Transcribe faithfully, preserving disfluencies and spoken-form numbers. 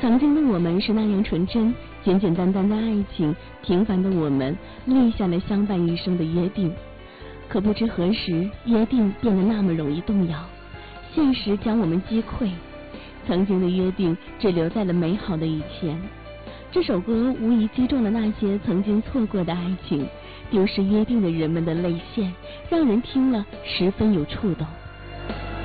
曾经的我们是那样纯真，简简单单的爱情，平凡的我们立下了相伴一生的约定。可不知何时，约定变得那么容易动摇，现实将我们击溃。曾经的约定只留在了美好的以前。这首歌无疑击中了那些曾经错过的爱情，丢失约定的人们的泪腺，让人听了十分有触动。